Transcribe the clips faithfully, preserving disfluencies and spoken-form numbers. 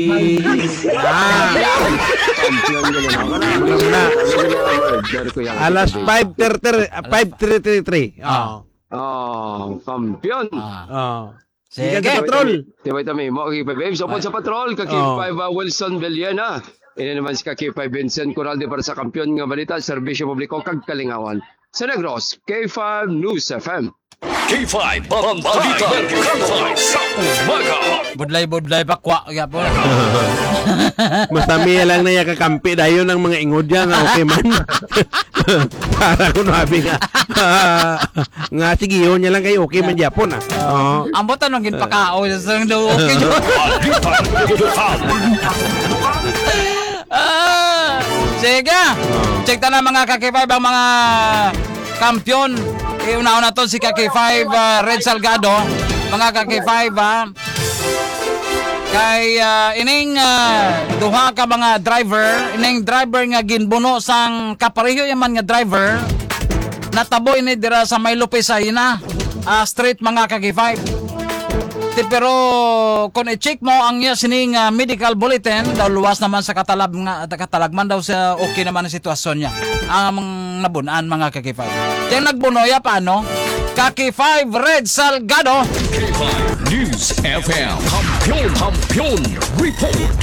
Ah. Alas five thirty-three. Oh. Oh, kampiyon. Oh. Sige. Patrol. Diba ito may mo, K five Babes. Upon sa patrol, ka K five uh, Wilson Villena. Ini naman si ka K five Vincent Corralde para sa kampiyon nga balita, serbisyo publiko kag kalingawan. Sa Negros, K five News F M. K five Balita Kantay sa umaga. Budlay-budlay pakwa. Yapo. Masami lang na kakampi dayon ng mga ingudya nga okay man. Para ko nabi nga. Nga sige yun niya lang kayo okay man Japon ah. Oo. Ang botan nung ginpakao sa daw okay yun. Ah, sige. Check ta na mga ka K five ang mga kampiyon. Iuna-una to si ka K five uh, Red Salgado. Mga ka K five ha. Kay uh, ining uh, duha ka mga driver, ining driver nga ginbuno sang kapareho yaman nga driver natabo ini dira sa May Lupesay na uh, street mga ka K five. Ti pero kung i-check mo ang iya sining uh, medical bulletin daw luwas naman sa katalab nga katalagman daw sa okay naman ang sitwasyon niya. Ang nabunan mga ka K five. Yung nagbuno ya paano? Ka K five Red Salgado. K five News F M. Kampiyon, kampiyon, report.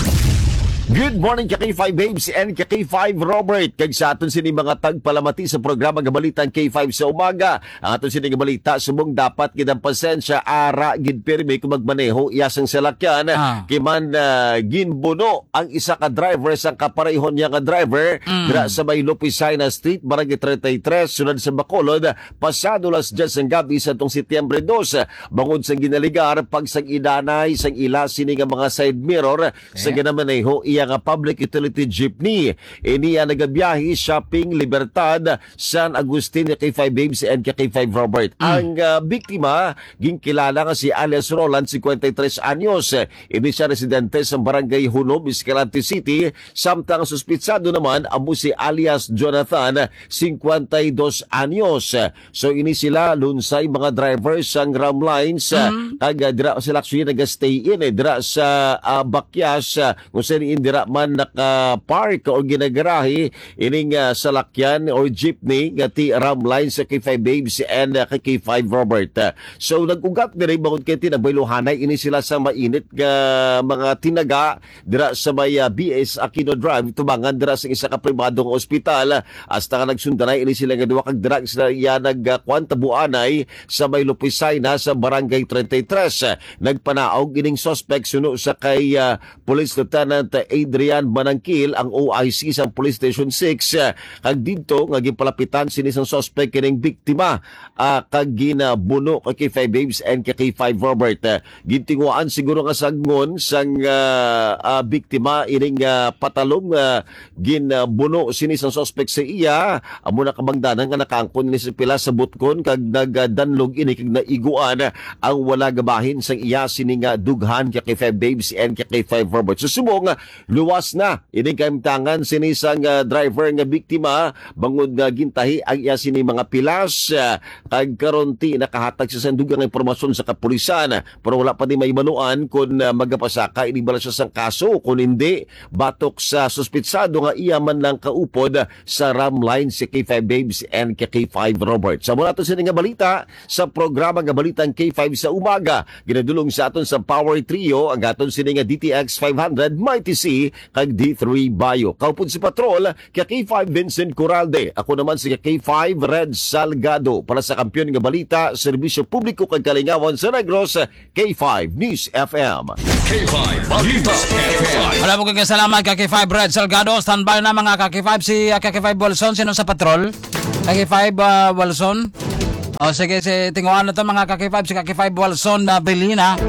Good morning ka K five Babes and ka K five Robert. Kag sa aton sini mga tagpalamati sa programa nga balitan K five sa umaga. Ang aton sini nga balita subong dapat gid ang pasensya ara gid pirmi kung magmaneho iyasang salakyan. Ah. Kiman uh, ginbuno ang isa ka driver sang kaparehon niya nga driver mm. dira sa May Lupesay na Street, Barangay thirty-three, sunod sa Bacolod, pasado las diyes ng gabi sa tong Setyembre dos. Bangod sa ginaligar pag sang idanay sang ila sini nga mga side mirror okay. sa ginamaneho nga public utility jeepney. Iniya nagabiyahe shopping Libertad, San Agustin K five Babes and K five Robert. Mm. Ang uh, biktima ginkilala nga si alias Roland, fifty-three anyos. Ini siya residente sa Barangay Hunob, Escalante City. Samtang suspitsado naman amo si alias Jonathan, fifty-two anyos. So ini sila lunsay mga drivers sang Ram Lines. Mm. Kag dira sila actually nag-stay in eh, dira sa uh, Bakyas uh, kung saan dira man naka-park o ginagarahe ining uh, salakyan o jeepney nga ti Ram Lines sa K five Babes and uh, K five Robert. Uh, so nag-ugat diri bangod kay tinabailuhanay ini sila sa mainit nga mga tinaga dira sa may uh, B S Aquino Drive tubangan dira sa isa ka pribadong ospital. Hasta nga nagsundanay ini sila nga duwa kag dira sila iya nagkwantabuanay sa May Lupesay na sa Barangay thirty-three. Nagpanaog ining suspect suno sa kay uh, Police Lieutenant Adrian Manangkil ang O I C sa Police Station six. Kag dito nga gipalapitan sini sang suspect kining biktima uh, kag ginabuno kay K five Babes and K five Robert. Uh, gintinguan siguro nga sagmon sang uh, uh, biktima ining uh, patalong uh, ginabuno sini sang suspect sa iya. Amo na kabangdanan nga nakaangkon ni sa pila sa butkon kag nagdanlog ini kag naiguan ang wala gabahin sang iya sini nga dughan kay K five Babes and K five Robert. So subong luwas na ini kaimtangan sini sang uh, driver nga biktima bangod nga gintahi ang iya sini mga pilas uh, kag karonti nakahatag sa sandugang impormasyon sa kapulisan pero wala pa di maibanuan kung uh, magapasaka ini bala siya sang kaso kung hindi batok sa suspitsado nga iya man lang kaupod sa Ram Line si K five Babes and K five Robert. Sa mula to sini nga balita sa programa nga balitang K five sa umaga ginadulong sa aton sa Power Trio ang aton sini nga D T X five hundred Mighty C kag D three Bayo. Kaupod si Patrol kay K five Vincent Corralde. Ako naman si K five Red Salgado para sa kampiyon nga balita, serbisyo publiko kag kalingawan sa Negros, K five News F M. K five Balita F M. Wala mo kang salamat kay K five Red Salgado. Standby na mga K five si K five Wilson. Sino sa Patrol? K five uh, Wilson. O sige, si tinguan na to mga K five si K five Wilson na Belina.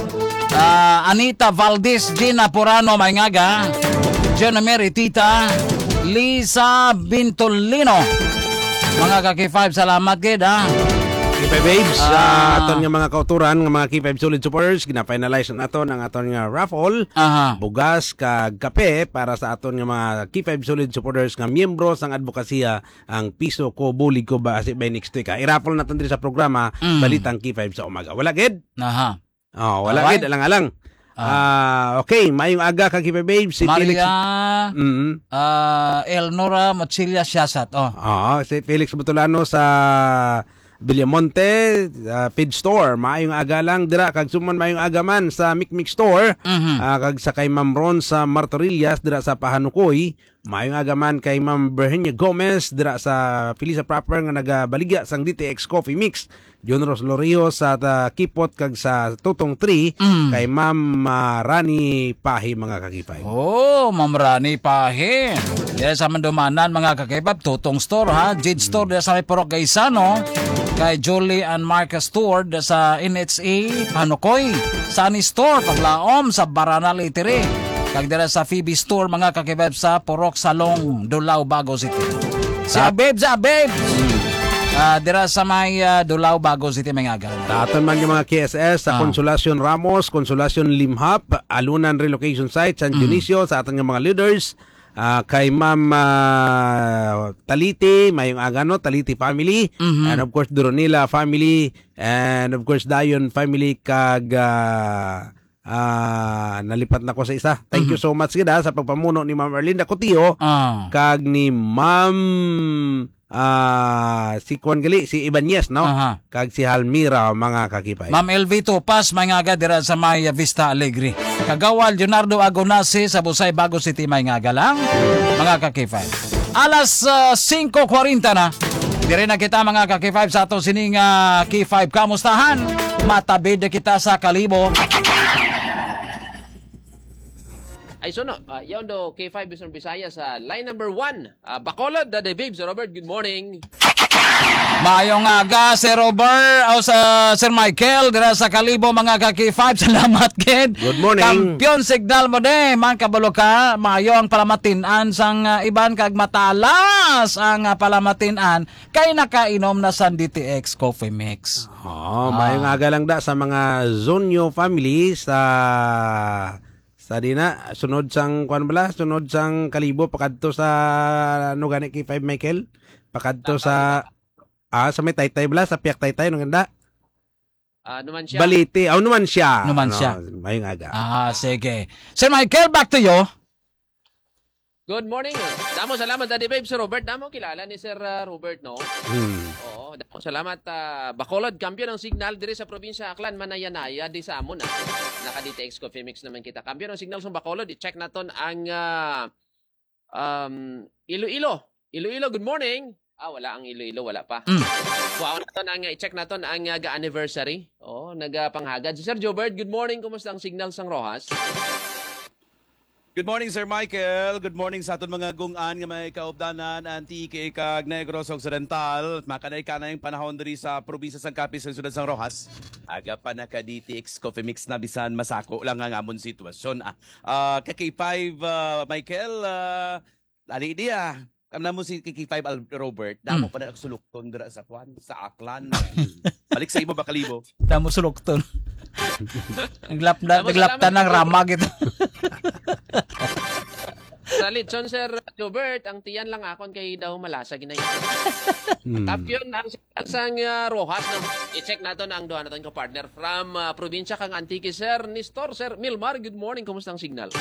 Uh, Anita Valdez, Gina Purano Maingaga, Jenna Mary Tita, Lisa Bintolino. Mga K five, salamat gid ha. K five Babes, uh, uh, aton nga mga kauturan nga mga K five solid supporters, gina-finalize na aton ang aton nga raffle, uh-huh. bugas kag kape para sa aton nga mga K five solid supporters nga miyembro sang advokasya ang piso ko bulig ko ba asi by next week. I-raffle naton diri sa programa mm. Balitang K five sa umaga. Wala gid? Aha. Oh, wala gid alang-alang. Ah, okay, mayong aga kag K five Babes si Felix. Maria Mm. ah, Elnora Mochilla Siasat. Oh. Ah, si Felix Butulano sa Villamonte uh, Page Store. Maayong aga lang dira kag sumon maayong aga man sa Mikmik Store. Mhm. Ah, kag sa kay Ma'am Ron sa Martorillas dira sa Pahanukoy. Maayong aga man kay Ma'am Virginia Gomez dira sa Pilisa proper nga nagabaligya sang D T X Coffee Mix. John Ros Lorio sa uh, Kipot kag sa Tutong three Mm. kay Ma'am uh, Rani Pahi mga kakipay. Oh, Ma'am Rani Pahe. Dira sa Mandumanan mga kakibab, Tutong Store ha, Jade Store dira sa may Purok Gaisano. Kay Julie and Marcus Store dira sa N H A Panukoy. Sunny Store Paglaom sa Baranal Itiri. Kag dira sa Phoebe Store mga kakibab sa Purok Salong, Dulao, Bago City. Si Abeb, si Abeb. Ah, dira sa may uh, Dulao, Bago City mga aga. Daton man yung mga K S S sa Ah. Consolacion Ramos, Consolacion Limhap, Alunan Relocation Site, San Dionisio, sa ating mga leaders. Ah, kay Ma'am ah, Taliti, mayong agano, Taliti family, and of course Duronila family, and of course Dayon family kag ah, ah, nalipat na ko sa isa. Thank you so much gid ah, sa pagpamuno ni Ma'am Erlinda Cotio Ah. kag ni Ma'am ah, si Juan Gali, si Ibanez, no? Aha. Kag si Halmira mga kakipay. Ma'am L V Topas, may nga aga dira sa may Vista Alegre. Kagawal Leonardo Agonasi sa Busay, Bago City, may nga aga lang. Mga kakifay. Alas uh, five forty na. Dire na kita mga kakifay sa atong sining uh, K five. Kamustahan? Matabid na kita sa Kalibo. Ay, so no, uh, yaon do K five Bisson Bisaya sa line number one. Uh, Bacolod, Daddy Babes, Robert, good morning. Mayong aga, Sir Robert, o sa Sir Michael, dira sa Kalibo, mga ka-K five. Salamat, kid. Good morning. Kampiyon signal mo de, man kabalo ka. Mayo ang palamatinan sang uh, iban kag matalas ang uh, palamatinan kay nakainom na sa D T X Coffee Mix. Oh, mayong aga lang da sa mga Zonyo family sa sa dina sunod sang kuan bala, sunod sang Kalibo pakadto sa ano gani K five Michael, pakadto sa ah sa may Taytay bala, sa Piak Taytay no ganda. Ah, naman siya. Baliti, aw naman siya. Naman Ano, siya. Mayong aga. Ah, sige. Sir Michael, back to you. Good morning. Damo salamat, Daddy Babes, Robert. Damo kilala ni Sir uh, Robert, no? Hmm. Oo, damo salamat. Uh, Bacolod, kampiyon ng signal dire sa probinsya Aklan, Manayanaya, di sa amon. Ah. Naka-D T X Coffee Mix naman kita. Kampiyon ng signal sa Bacolod. I-check naton ang uh, um, Iloilo. Iloilo, good morning. Ah, wala ang Iloilo, wala pa. Mm. Wow, naton ang i-check naton ang uh, anniversary. Oh, nagapanghagad. Si Sir Jobert, good morning. Kumusta ang signal sang Rojas? Good morning, Sir Michael. Good morning sa aton mga gungan nga may kaupdanan ang T K kag Negros Occidental. Makanay ka na yung panahon diri sa probinsya sang Capiz sa Sudad sang Rojas. Aga pa naka D T X Coffee Mix na bisan masako lang ang amon sitwasyon. Ah, uh, K K five uh, Michael, uh, ali dia. Kamna mo si K K five Al Robert, damo pa na sulukton dira sa kwan, sa Aklan. Balik sa imo ba Kalibo? Damo sulukton. Naglapda, Damo naglapta salamat, ng ramag ito. Sa litson, Sir Jobert, ang tiyan lang akon kay daw malasa ginay. Hmm. Kampiyon ang sang uh, Rojas. No? I-check natin ang doha natin ko partner from uh, probinsya kang Antique, Sir Nistor. Sir Milmar, good morning. Kumusta ang signal?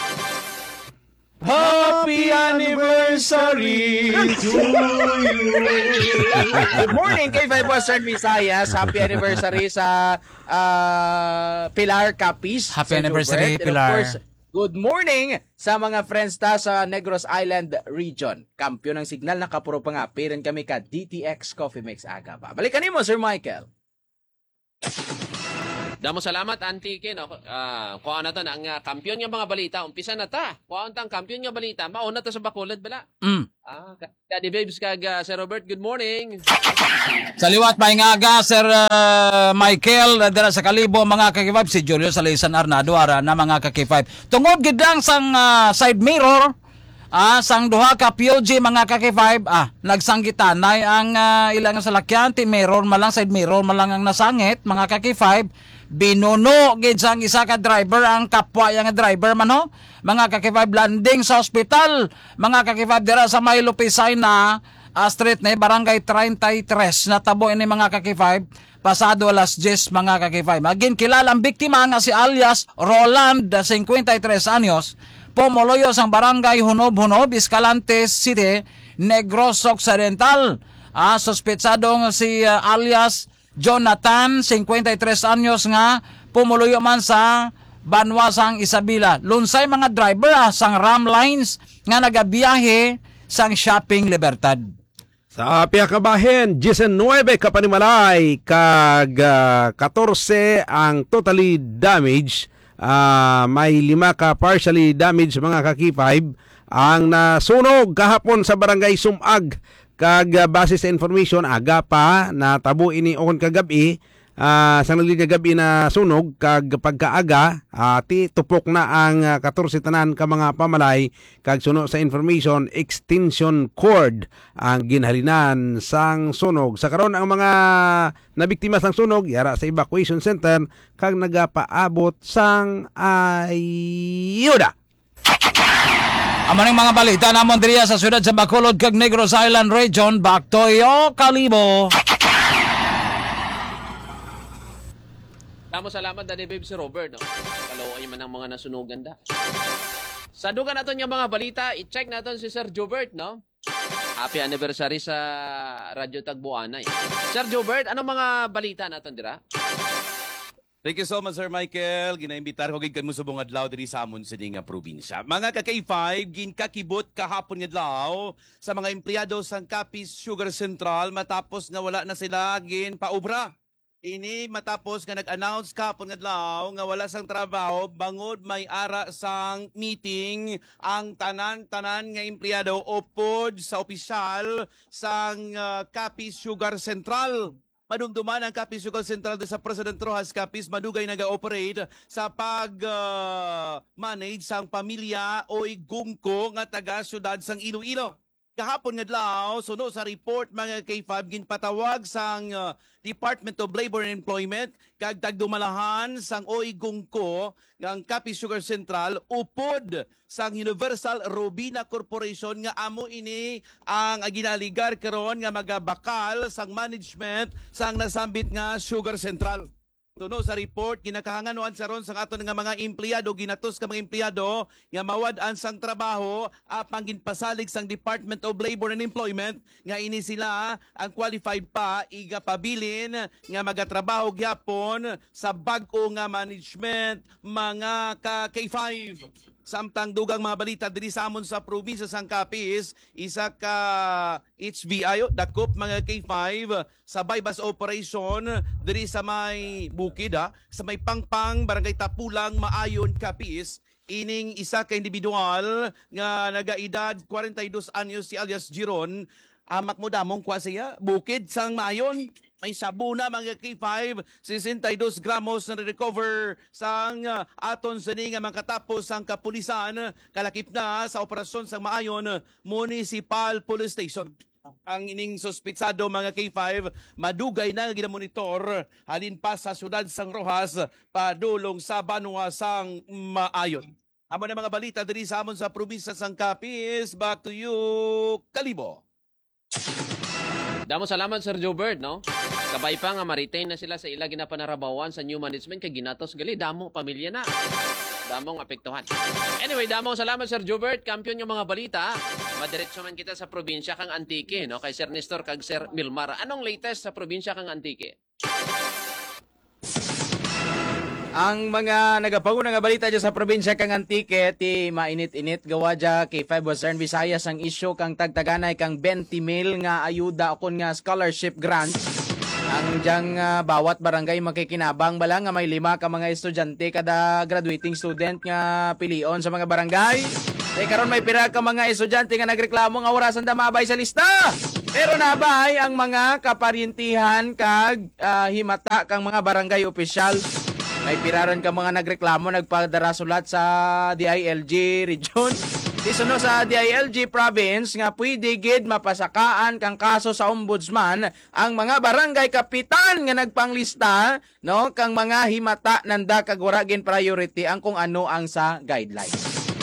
Happy anniversary to you. Good morning kay five Western Visayas. Happy anniversary sa uh, Pilar Capiz. Happy Sir anniversary, Jobert. And Pilar. of course, good morning sa mga friends ta sa Negros Island region. Kampiyon ng signal na kapuro pa nga. Pirin kami ka D T X Coffee Mix aga pa. Balikan mo, Sir Michael. Damo salamat, Antique. No? Uh, kuha na to na ang uh, kampiyon nga mga balita. Umpisa na ta. Kuha na ang kampiyon nga balita. Mauna to sa Bacolod, bala. Mm. Ah, Daddy Babes kag uh, Sir Robert, good morning. Sa liwat may nga aga, Sir uh, Michael, uh, dira sa Kalibo, mga ka-K five, si Julio Salisan Arnado, ara na mga ka-K five. Tungod gidang sang uh, side mirror, ah, sang duha ka P O G mga ka-K five, ah, nagsanggitanay ang uh, ilang salakyan, ti mirror malang, side mirror malang ang nasangit, mga ka-K five, binuno gid sang isa ka driver ang kapwa yang driver man ho, mga ka-K five landing sa ospital, mga ka-K five dira sa may Lupisay na uh, street ni barangay thirty-three na tabo ini mga ka-K five pasado alas diyes mga ka-K five. Agin kilala ang biktima nga si alias Roland, fifty-three anyos, pumuloyo sang barangay Hunob-Hunob, Escalante City, Negros Occidental. Ah, suspetsado nga si uh, alias Jonathan, fifty-three anyos nga pumuloyo man sa Banwasang Isabela. Lunsay mga driver ah, sang Ram Lines nga nagabiyahe sang Shopping Libertad. Sa Apia Kabahen, nineteen ka panimalay, kag uh, fourteen ang totally damaged. Uh, may lima ka partially damaged mga ka-K five ang nasunog kahapon sa barangay Sumag. Kag uh, base sa information, aga pa na tabo ini on kagabi. Uh, sa nagli kagabi na sunog, kag pagkaaga, uh, ti tupok na ang uh, fourteen tanan ka mga pamalay, kag suno sa information, extension cord ang ginhalinan sang sunog. Sa karon ang mga nabiktima sang sunog, yara sa evacuation center, kag nagapaabot sang ayuda. Amaning mga balita namon diriya sa siyudad sa Bacolod kag Negros Island Region, back to yo Kalibo. Tamo salamat dani babe si Robert, no? Kalaway man ang mga nasunugan da. Sa dugan naton yung mga balita, i-check naton si Sir Jobert, no? Happy anniversary sa Radyo Tagbuanay. Sir Jobert, anong mga balita naton dira? Thank you so much, Sir Michael. Ginaimbitar ko gid mo subong adlaw diri sa amon sa nga probinsya. Mga ka-K five, ginkakibot kahapon nga adlaw sa mga empleyado sang Capiz Sugar Central matapos nga wala na sila gin paubra. Ini matapos nga nag-announce kahapon nga adlaw nga wala sang trabaho bangod may ara sang meeting ang tanan-tanan nga empleyado upod sa opisyal sang uh, Capiz Sugar Central. Madumduman ang Capiz Sugar Central sa President Rojas Capiz, madugay naga-operate sa pag-manage uh, sang pamilya o igungko nga taga syudad sang Iloilo. Kahapon nga adlaw, suno sa report mga K five, ginpatawag sang uh, Department of Labor and Employment kag tagdumalahan sang O I Gungko ng Capiz Sugar Central upod sang Universal Robina Corporation nga amo ini ang ginaligar karon nga magabakal sang management sang nasambit nga Sugar Central. Tuno sa report, ginakahanganuan sa ron sa aton nga mga empleyado, ginatos ka mga empleyado nga mawad-an sang trabaho apang ginpasalig sang Department of Labor and Employment nga ini sila ang qualified pa igapabilin nga magatrabaho gyapon sa bag-o nga management mga ka-K five. Samtang dugang mga balita diri sa amon sa probinsya sang Capiz, isa ka H B I o dakop mga K five sa bypass operation diri sa may bukid ha, sa may Pangpang, Barangay Tapulang, Maayon, Capiz. Ining isa ka individual nga nagaedad forty-two anyos si alias Giron, amak mo damong kwa siya bukid sang Maayon. May sabuna mga K five, sixty-two gramos na recover sang uh, aton sa nga makatapos ang kapulisan kalakip na sa operasyon sa Maayon Municipal Police Station. Ang ining suspitsado mga K five, madugay na ginamonitor halin pa sa syudad sang Rojas padulong sa Banwasang Maayon. Amo na mga balita diri sa amon sa probinsya sang Capiz. Back to you, Kalibo. Damo salamat Sir Jobert, no? Kabay pa nga ma-retain na sila sa ila ginapanarabawan sa new management kay ginatos gali damo pamilya na. Damong apektuhan. Anyway, damo salamat Sir Jobert, kampiyon yung mga balita. Madiretso man kita sa probinsya kang Antique, no? Kay Sir Nestor kag Sir Milmar. Anong latest sa probinsya kang Antique? Ang mga nagapago nga balita dyan sa probinsya kang Antique, ti mainit-init gawa dyan K five Western Visayas ang isyo kang tagtaganay kang twenty mil nga ayuda akon nga scholarship grant. Ang diyang uh, bawat barangay makikinabang bala nga may lima ka mga estudyante kada graduating student nga pilion sa mga barangay. Tay karon may pira ka mga estudyante nga nagreklamo nga orasan da mabay sa lista. Pero nabay ang mga kaparyentihan kag uh, himata kang mga barangay opisyal. May piraran ka mga nagreklamo, nagpadara sulat sa D I L G region. Isuno sa D I L G province nga pwede gid mapasakaan kang kaso sa ombudsman ang mga barangay kapitan nga nagpanglista, no, kang mga himata nanda kag wara gin priority ang kung ano ang sa guidelines.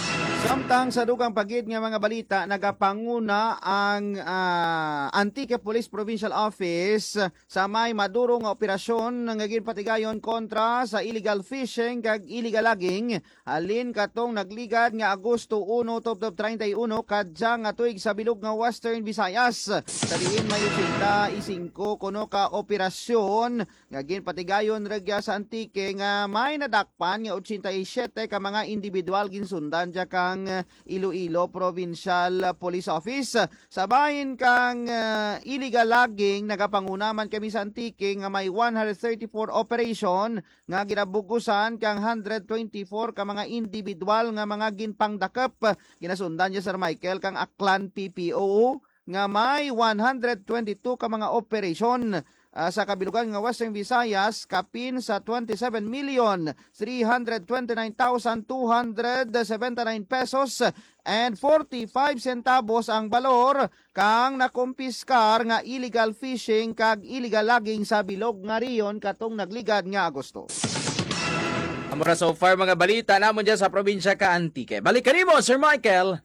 Samtang sa dugang pagid nga mga balita, nagapanguna ang uh, Antique Police Provincial Office sa may madurong nga operasyon nga ginpatigayon kontra sa illegal fishing kag illegal logging. Halin katong nagligad nga Agosto uno, tuptop thirty-one kadya nga tuig sa bilog nga Western Visayas. Sa diin may eighty-five kuno ka operasyon nga ginpatigayon regya sa Antique nga may nadakpan nga eighty-seven ka mga individual ginsundan dya kang Iloilo Provincial Police Office. Sabahin kang uh, illegal logging, nagapangunaman kami sa Antique nga may one hundred thirty-four operation nga ginabugusan kang one hundred twenty-four ka mga individual nga mga ginpangdakep. Ginasundan niya Sir Michael kang Aklan P P O nga may one hundred twenty-two ka mga operation. Uh, sa kabilugan nga Western Visayas, kapin sa twenty-seven million three hundred twenty-nine thousand two hundred seventy-nine pesos and forty-five centavos ang balor kang nakumpiskar nga illegal fishing kag illegal logging sa bilog nga riyon katong nagligad nga Agosto. Amora so far mga balita namon dyan sa probinsya ka Antique. Balikan mo Sir Michael.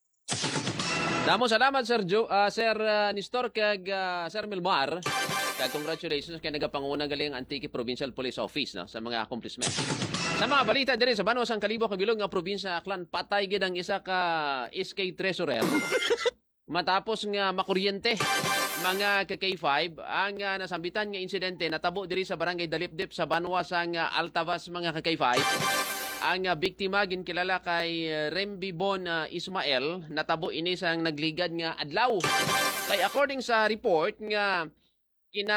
Damo salamat Sir Jo, uh, Sir uh, Nestor kag uh, Sir Milmar. Kag congratulations kay nagapanguna galing ang Antique Provincial Police Office no sa mga accomplishment. Sa mga balita diri sa Banuas ang Kalibo kabilog nga probinsya Aklan patay gid ang isa ka S K treasurer. Matapos nga makuryente mga ka K five ang uh, nasambitan nga insidente natabo diri sa barangay Dalipdip sa Banuas ang uh, Altavas mga ka K five. Ang uh, biktima ginkilala kay uh, Rembibon uh, Ismael natabo ini sang nagligad nga adlaw. Kay according sa report nga kina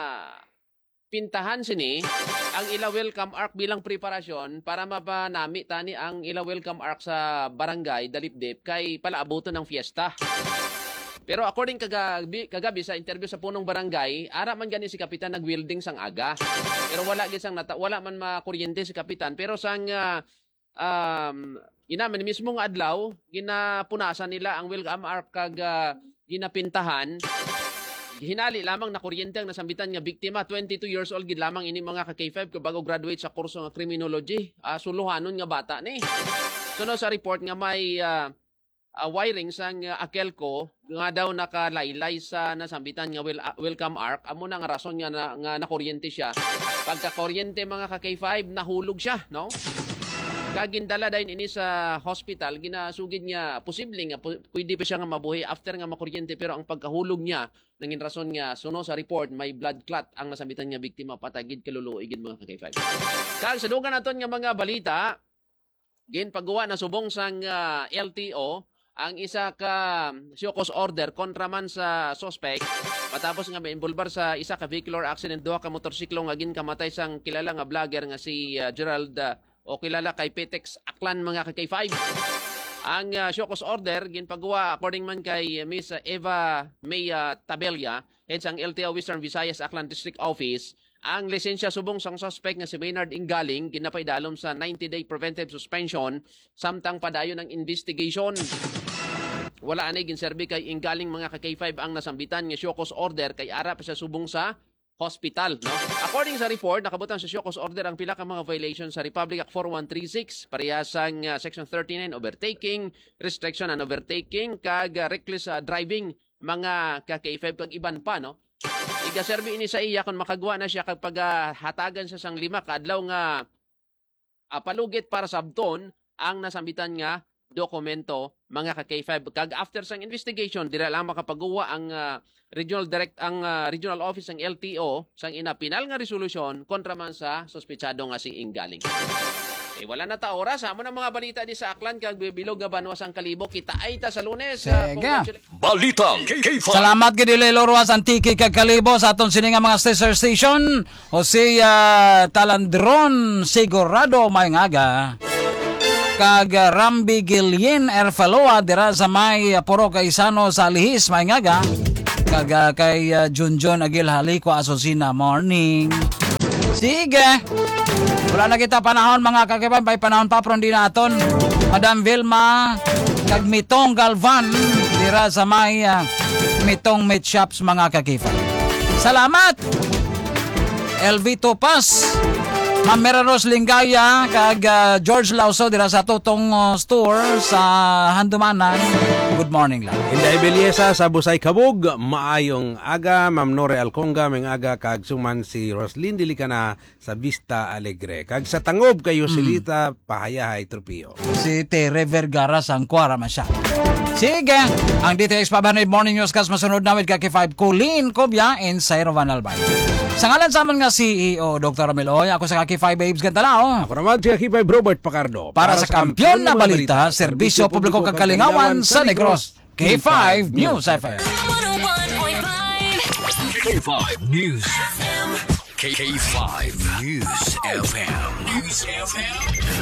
pintahan sini ang ila welcome arc bilang preparasyon para mapanami tani ang ila welcome arc sa barangay Dalipdip kay palaabuton ng fiesta. Pero according kagabi, kagabi sa interview sa punong barangay, ara man gani si kapitan nag-welding sang aga. Pero wala gid sang nata, wala man makuryente si kapitan pero sang uh, um inaman mismo nga adlaw ginapunasan nila ang welcome arc kag uh, ginapintahan. Hinali lamang na kuryente ang nasambitan nga biktima, twenty-two years old gid lamang ini mga ka K five kung bago graduate sa kurso nga criminology. Uh, suluhanon nga bata ni. Suno sa report nga may uh, uh, wiring sang uh, Akelco nga daw nakalaylay sa nasambitan nga wel, uh, welcome arc. Amo na nga rason nga na, nga nakuryente siya. Pagka kuryente mga ka K five nahulog siya, no? Kagindala din ini sa hospital, ginasugid niya, posible nga, pwede pa siya nga mabuhay after nga makuryente, pero ang pagkahulog niya, nangin rason nga, suno sa report, may blood clot ang nasambitan niya biktima, patagid kaluluigid mga ka K five. Kag sa dugan naton nga mga balita, gin paggawa na subong sang uh, L T O, ang isa ka Siokos order kontra man sa suspect, matapos nga ma-involvar sa isa ka vehicular accident, duha ka motorsiklo nga gin kamatay sang kilala nga vlogger nga si uh, Gerald uh, o kilala kay Petex Aklan mga ka K five. Ang uh, Siokos order ginpagawa according man kay uh, Miss Eva May uh, Tabella, head sang L T O Western Visayas Aklan District Office. Ang lisensya subong sang suspect nga si Maynard Ingaling ginapaidalom sa ninety day preventive suspension samtang padayon ng investigation. Wala anay ginserbi kay Ingaling mga ka K five ang nasambitan nga Siokos order kay ara pa siya subong sa hospital, no? According sa report, nakabutan sa Siokos order ang pila ka mga violation sa Republic Act forty-one thirty-six, parehasang uh, Section thirty-nine, overtaking, restriction and overtaking, kag uh, reckless uh, driving, mga ka K five kag iban pa, no? Igaserbi ini sa iya kung makagawa na siya kapag uh, hatagan sa sang lima kadlaw nga uh, palugit para sabton ang nasambitan nga dokumento mga ka K five. Kag after sang investigation, dira lang makapagawa ang uh, regional direct ang uh, regional office ng L T O sang inapinal nga resolusyon kontra man sa sospechado nga si Ingaling. Eh wala na ta oras, amo na mga balita di sa Aklan kag bilog nga Banuas ang Kalibo. Kita ay ta sa Lunes. Uh, balita K five. Salamat gid Iloilo Ruas Antique kag Kalibo sa aton sini nga mga sister station. Jose uh, Talandron Sigurado may ngaga. Kag uh, Rambi Gilien Erfaloa dira sa may uh, Puro Kaisano sa Lihis may ngaga. Kag uh, kay uh, Junjun Agil Haliko Asosina morning. Sige. Wala na kita panahon mga kakibay, may panahon pa pero hindi naton. Madam Vilma kag Mitong Galvan dira sa may uh, Mitong Meat Shops mga kakibay. Salamat. L V Topas Ma'am Mera Rose Lingaya kag uh, George Lauso dira sa Tutong uh, store sa Handumanan. Good morning lang. Inday Beliesa sa Busay Kabug, maayong aga. Ma'am Nore Alconga, may aga kag suman si Roslyn Dilicana sa Vista Alegre. Kag sa Tangob kayo silita pahayahay tropio. Si Tere Vergara sang Kuara man siya. Sige, ang D T X five hundred Morning Newscast masunod namin ka K five Colleen Cobia and Sairo Van Albay. Sa ngalan sa amin nga C E O Doctor Romel Oy, ako sa K five Babes Gantalao. Ako naman si K five Robert Pacardo. Para, Para sa kampiyon na balita, serbisyo publiko kakalingawan sa Negros. K five News F M. K five News F M. K five News F M. News F M.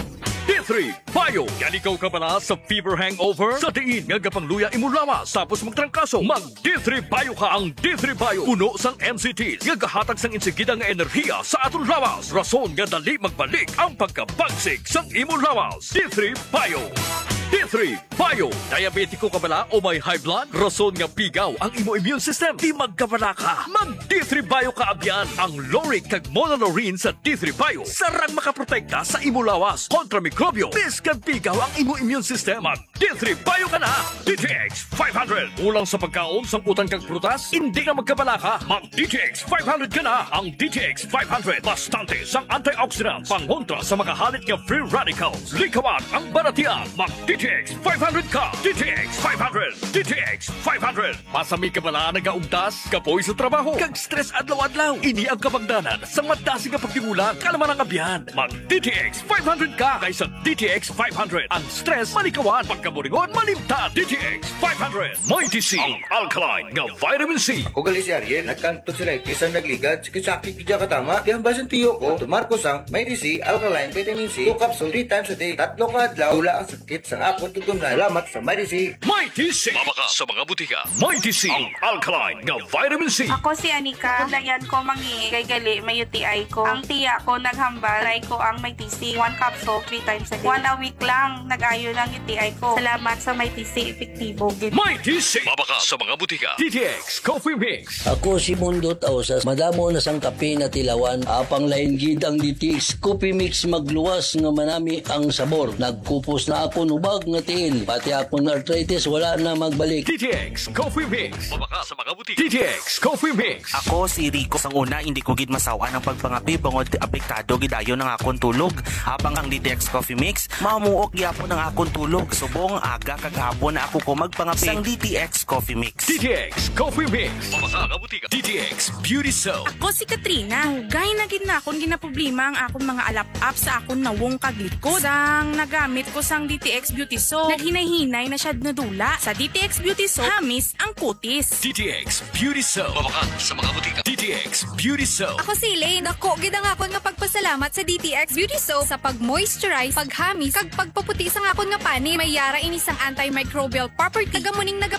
D three, Bayo. Yan ikaw ka pala sa fever hangover? Sa diin nga gapangluya imulawas tapos magtrangkaso. Mag D three Bayo ka ang D three Bayo. Uno sang M C Ts. Nga gahatag sang insigida nga enerhiya sa aton lawas. Rason nga dali magbalik ang pagkabagsik sang imulawas. D three Bayo. D three Bayo. Diabetiko ka bala o may high blood? Rason nga pigaw ang imo immune system. Di magkabala ka. Mag D three Bayo ka abyan. Ang Loric kag Monolorine sa D three Bayo. Sarang makaprotekta sa imo lawas kontra mikrobyo. Biskan pigaw ang imo immune system. Mag D three Bayo ka na. D T X five hundred. Ulang sa pagkaon sang utang kag prutas? Hindi ka magkabala ka. Mag D T X five hundred ka na. Ang D T X five hundred. Bastante sang antioxidants. Pangontra sa makahalit nga free radicals. Likawan ang baratian. Mag D T X five hundred ka. D T X five hundred. D T X five hundred. Masami ka bala nagaugtas, kapoy sa trabaho, kag stress adlaw-adlaw. Ini ang kapagdanan sa madasi nga pagtimulang kalaman ang abyan. Mag D T X five hundred ka kaysa D T X five hundred. Ang stress malikawan, pagkaburingon malimtan. D T X five hundred. Mighty C, ang alkaline nga vitamin C. Kung gali si Ariel, nagkanto sila isang nagligad, sikisakit kaya katama, di ang basan tiyo ko, tumarko sang Mighty C, alkaline vitamin C, two capsule, three times a day, tatlo ka adlaw, tula ang sakit sang akon tutum na alamat sa Mighty C. Mighty C. Mabaka sa mga butika. Mighty C, ang alkaline nga vitamin C. Ako si Anika, dayan ko mangi kay gali may U T I ko. Ang tiya ko naghambal, try ko ang Mighty C, one capsule, three times a day. One a week lang, nag-ayo ng U T I ko. Salamat sa Mighty C, epektibo. Mighty C. Mabaka sa mga butika. D T X Coffee Mix. Ako si Mundo Tausas, madamo na sang kape na tilawan, apang lain gid ang D T X Coffee Mix magluwas nga manami ang sabor. Nagkupos na ako nubag nga tiil, pati akong arthritis wala na magbalik. D T X Coffee Mix. Mabaka sa mga butika. D T X Coffee Mix. Ako si Rico. Sang una, hindi ko gid masawa ng pagpangapi bangod apektado gidayo ng akong tulog. Habang ang D T X Coffee Mix, mamuok gyapon ng akong tulog. Subong aga kag hapon na ako ko magpangapi sang D T X Coffee Mix. D T X Coffee Mix. Mabaka nga butika. D T X Beauty Soap. Ako si Katrina. Hugay na gid na akong ginaproblema ang akong mga alap-up sa akong nawong kaglikod. Sang nagamit ko sang D T X Beauty Soap, naghinay-hinay na siya nadula. Sa D T X Beauty Soap, hamis ang kutis. D T X Beauty Soap. Mabaka sa mga butika. D T X Beauty Soap. Ako si Elaine. Ako, gid ang akon nga pagpasalamat sa D T X Beauty Soap sa pag-moisturize, paghamis, kag pagpaputi sa akon nga pani. May yara ini sang antimicrobial property. Tagamuning naga